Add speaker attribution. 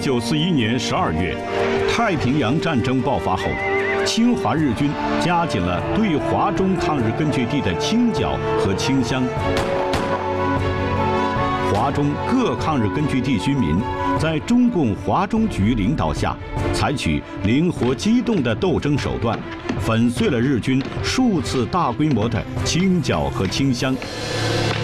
Speaker 1: 1941年12月，太平洋战争爆发后，侵华日军加紧了对华中抗日根据地的清剿和清乡。华中各抗日根据地军民在中共华中局领导下，采取灵活机动的斗争手段，粉碎了日军数次大规模的清剿和清乡。